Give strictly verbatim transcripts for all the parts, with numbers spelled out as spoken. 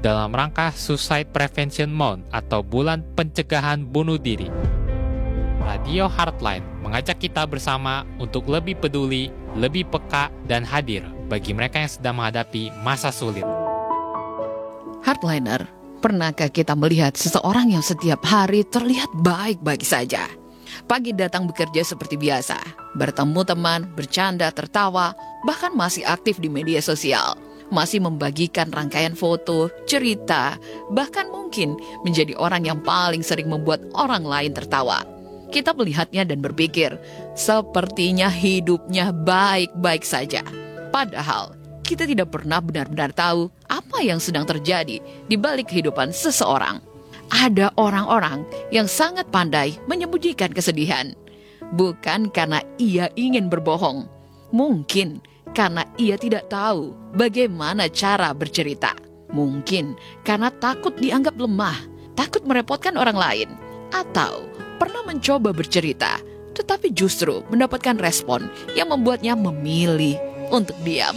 dalam rangka Suicide Prevention Month atau Bulan Pencegahan Bunuh Diri. Radio Heartline mengajak kita bersama untuk lebih peduli, lebih peka, dan hadir bagi mereka yang sedang menghadapi masa sulit. Heartliner, pernahkah kita melihat seseorang yang setiap hari terlihat baik-baik saja? Pagi datang bekerja seperti biasa, bertemu teman, bercanda, tertawa, bahkan masih aktif di media sosial, masih membagikan rangkaian foto, cerita, bahkan mungkin menjadi orang yang paling sering membuat orang lain tertawa. Kita melihatnya dan berpikir, sepertinya hidupnya baik-baik saja. Padahal, kita tidak pernah benar-benar tahu apa yang sedang terjadi di balik kehidupan seseorang. Ada orang-orang yang sangat pandai menyembunyikan kesedihan. Bukan karena ia ingin berbohong. Mungkin karena ia tidak tahu bagaimana cara bercerita. Mungkin karena takut dianggap lemah, takut merepotkan orang lain. Atau pernah mencoba bercerita, tetapi justru mendapatkan respon yang membuatnya memilih untuk diam.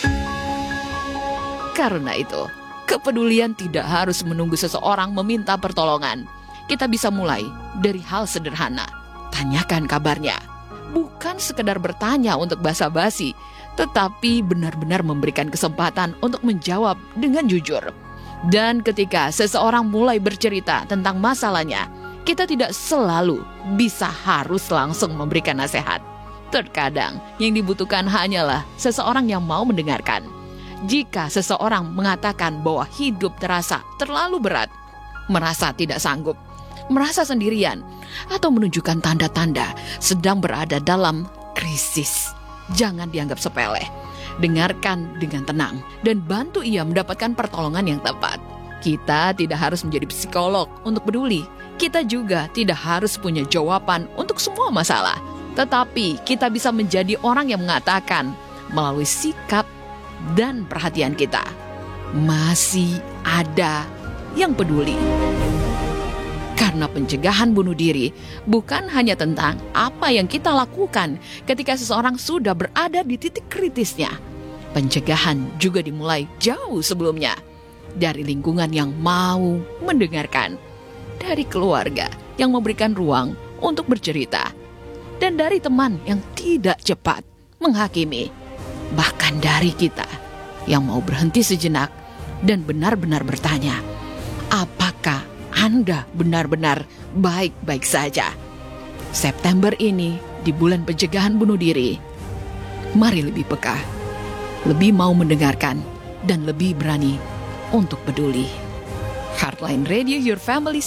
Karena itu, kepedulian tidak harus menunggu seseorang meminta pertolongan. Kita bisa mulai dari hal sederhana. Tanyakan kabarnya. Bukan sekedar bertanya untuk basa-basi, tetapi benar-benar memberikan kesempatan untuk menjawab dengan jujur. Dan ketika seseorang mulai bercerita tentang masalahnya, kita tidak selalu bisa harus langsung memberikan nasihat. Terkadang yang dibutuhkan hanyalah seseorang yang mau mendengarkan. Jika seseorang mengatakan bahwa hidup terasa terlalu berat, merasa tidak sanggup, merasa sendirian, atau menunjukkan tanda-tanda sedang berada dalam krisis, jangan dianggap sepele. Dengarkan dengan tenang dan bantu ia mendapatkan pertolongan yang tepat. Kita tidak harus menjadi psikolog untuk peduli. Kita juga tidak harus punya jawaban untuk semua masalah. Tetapi kita bisa menjadi orang yang mengatakan melalui sikap dan perhatian kita, masih ada yang peduli. Karena pencegahan bunuh diri bukan hanya tentang apa yang kita lakukan ketika seseorang sudah berada di titik kritisnya. Pencegahan juga dimulai jauh sebelumnya, dari lingkungan yang mau mendengarkan, dari keluarga yang memberikan ruang untuk bercerita, dan dari teman yang tidak cepat menghakimi, bahkan dari kita yang mau berhenti sejenak dan benar-benar bertanya, apakah Anda benar-benar baik-baik saja? September ini, di bulan pencegahan bunuh diri, mari lebih peka, lebih mau mendengarkan, dan lebih berani untuk peduli. Heartline Radio, your family